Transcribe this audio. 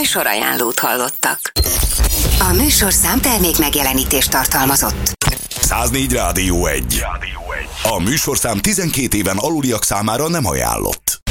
Műsorajánlót hallottak. A műsorszám termék megjelenítést tartalmazott. 104 Rádió 1. A műsorszám 12 éven aluliak számára nem ajánlott.